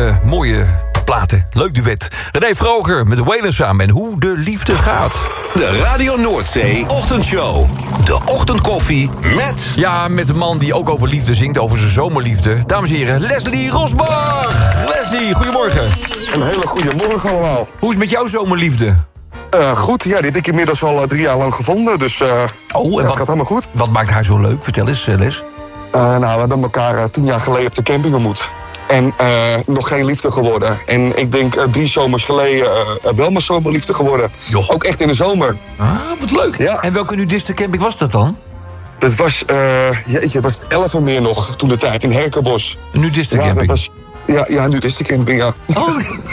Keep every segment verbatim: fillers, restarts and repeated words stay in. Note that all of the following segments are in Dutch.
uh, mooie platen. Leuk duet. René Vroger met de Wailers samen en Hoe de Liefde Gaat. De Radio Noordzee Ochtendshow. De ochtendkoffie met... Ja, met een man die ook over liefde zingt, over zijn zomerliefde. Dames en heren, Leslie Rosbach. Leslie, goedemorgen. Een hele goede morgen allemaal. Hoe is het met jouw zomerliefde? Uh, goed, ja, die heb ik inmiddels al uh, drie jaar lang gevonden, dus uh, oh, en ja, wat, gaat helemaal goed. Wat maakt haar zo leuk? Vertel eens, uh, Les. Uh, nou, we hebben elkaar uh, tien jaar geleden op de camping ontmoet. En uh, nog geen liefde geworden. En ik denk uh, drie zomers geleden uh, wel mijn zomerliefde geworden. Jo. Ook echt in de zomer. Ah, wat leuk. Ja. En welke nudiste-camping was dat dan? Dat was, uh, jeetje, dat was elf meer nog toen de tijd, in Herkenbos. Een nudiste-camping? Ja, dat was, ja, ja, een nudiste-camping, ja. Oh.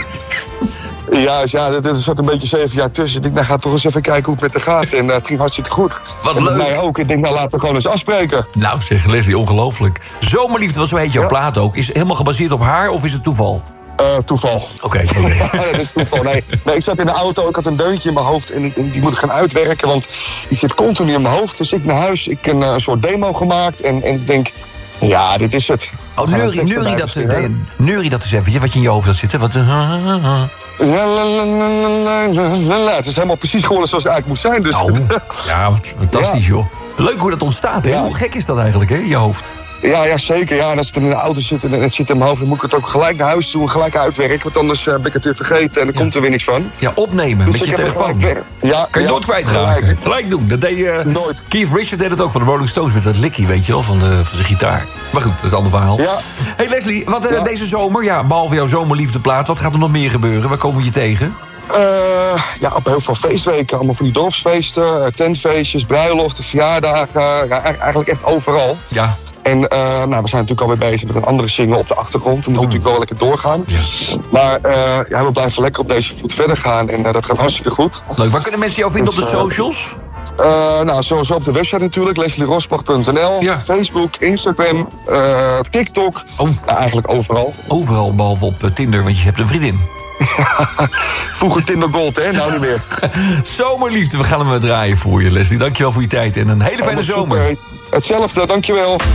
Ja, dus ja, er zat een beetje zeven jaar tussen. Ik denk, nou, ga toch eens even kijken hoe het met haar gaat. En uh, het ging hartstikke goed. Wat en leuk. mij ook. Ik denk, nou, laten we gewoon eens afspreken. Nou, zeg Leslie, ongelooflijk. Zomerliefde, wat zo heet jouw Ja. plaat ook. Is het helemaal gebaseerd op haar of is het toeval? Uh, toeval. Oké, oké. Okay. Ja, dat is toeval. Nee, nee, ik zat in de auto, ik had een deuntje in mijn hoofd en ik, die moet ik gaan uitwerken, want die zit continu in mijn hoofd. Dus ik naar huis, ik heb een, een soort demo gemaakt en, en ik denk, ja, dit is het. Oh, neurie, neurie, dat, de, neurie dat eens eventjes, wat je in je hoofd had zitten. Wat, uh, uh, uh. Ja, la, la, la, la, la, la. Het is helemaal precies geworden zoals het eigenlijk moest zijn. Dus. Oh, ja, wat fantastisch, ja. joh. Leuk hoe dat ontstaat, hè? Ja. Hoe gek is dat eigenlijk, hè, in je hoofd? Ja, ja, zeker. Ja, en als ik dan in de auto zit en het zit in mijn hoofd, dan moet ik het ook gelijk naar huis doen en gelijk uitwerken. Want anders uh, ben ik het weer vergeten en dan Ja. komt er weer niks van. Ja, opnemen Dus met je ik heb het telefoon. gelijk weer- Ja, Kan je ja, nooit kwijtraken. Gelijk. gelijk. doen. Dat deed uh, Nooit. Keith Richards deed het ook van de Rolling Stones met dat likkie, weet je wel, van, de, van zijn gitaar. Maar goed, dat is een ander verhaal. Ja. Hey Leslie, wat uh, Ja. deze zomer, ja, behalve jouw zomerliefdeplaat, wat gaat er nog meer gebeuren? Waar komen we je tegen? Uh, ja, op heel veel feestweken. Allemaal van die dorpsfeesten, uh, tentfeestjes, bruiloften, verjaardagen. Ja, eigenlijk echt overal. Ja. En uh, nou, we zijn natuurlijk alweer bezig met een andere single op de achtergrond. We moeten Oh. natuurlijk wel lekker doorgaan. Ja. Maar uh, ja, we blijven lekker op deze voet verder gaan. En uh, dat gaat hartstikke goed. Leuk, waar kunnen mensen jou vinden Dus, op de uh, socials? Uh, nou, sowieso op de website natuurlijk. leslie rosbach punt n l. Ja. Facebook, Instagram, uh, TikTok. Oh. Ja, eigenlijk overal. Overal, behalve op uh, Tinder, want je hebt een vriendin. Vroeger Tinder Gold, hè? Nou niet meer. Zomerliefde, we gaan hem draaien voor je, Leslie. Dankjewel voor je tijd en een hele fijne Helemaal zomer. super. Hetzelfde, dankjewel.